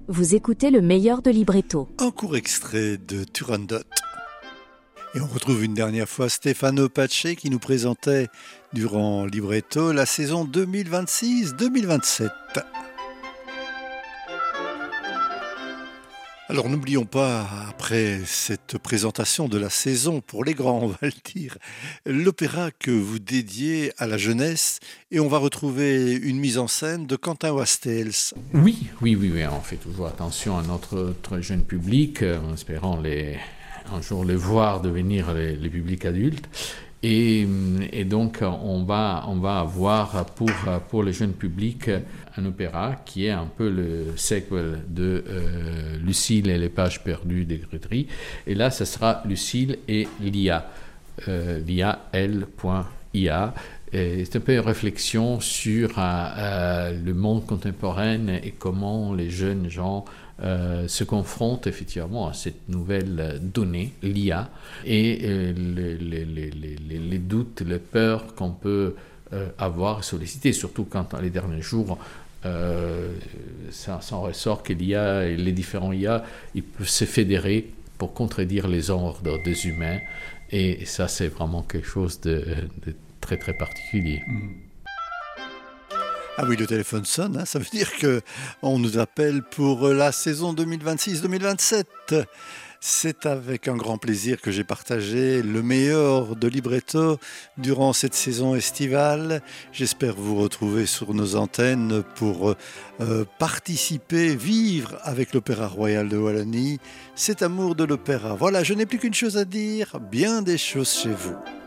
Vous écoutez le meilleur de Libretto. Un court extrait de Turandot. Et on retrouve une dernière fois Stefano Pace qui nous présentait durant Libretto la saison 2026-2027. Alors n'oublions pas, après cette présentation de la saison pour les grands, on va le dire, l'opéra que vous dédiez à la jeunesse, et on va retrouver une mise en scène de Quentin Wastels. Oui, on fait toujours attention à notre jeune public, en espérant un jour les voir devenir les publics adultes. Et donc, on va avoir pour le jeune public un opéra qui est un peu le sequel de Lucile et les pages perdues des Gréteries. Et là, ce sera Lucile et l'IA, L.IA. C'est un peu une réflexion sur le monde contemporain et comment les jeunes gens se confrontent effectivement à cette nouvelle donnée, l'IA, et les doutes, les peurs qu'on peut avoir, solliciter, surtout quand dans les derniers jours, ça ressort que l'IA et les différents IA, ils peuvent se fédérer pour contredire les ordres des humains, et ça c'est vraiment quelque chose de très très particulier. Ah oui, le téléphone sonne, hein, ça veut dire qu'on nous appelle pour la saison 2026-2027. C'est avec un grand plaisir que j'ai partagé le meilleur de Libretto durant cette saison estivale. J'espère vous retrouver sur nos antennes pour participer, vivre avec l'Opéra Royal de Wallonie, cet amour de l'opéra. Voilà, je n'ai plus qu'une chose à dire, bien des choses chez vous.